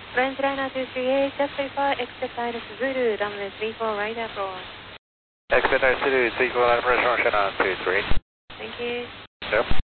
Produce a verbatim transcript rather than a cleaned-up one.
Frontliner two three eight, just before exit line Zulu, runway three four right approach. Exit Zulu, three four right approach, China two three. Thank you. Yep.